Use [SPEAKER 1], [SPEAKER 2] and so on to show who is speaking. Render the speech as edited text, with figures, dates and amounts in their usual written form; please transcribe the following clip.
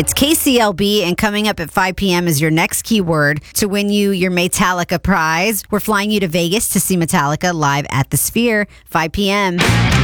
[SPEAKER 1] It's KCLB, and coming up at 5 p.m. is your next keyword to win you your Metallica prize. We're flying you to Vegas to see Metallica live at the Sphere, 5 p.m.